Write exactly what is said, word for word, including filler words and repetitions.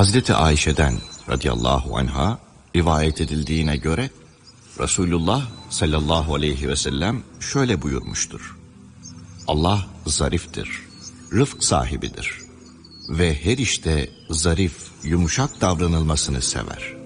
Hazreti Ayşe'den radıyallahu anha rivayet edildiğine göre Resulullah sallallahu aleyhi ve sellem şöyle buyurmuştur: Allah zariftir, rıfk sahibidir ve her işte zarif, yumuşak davranılmasını sever.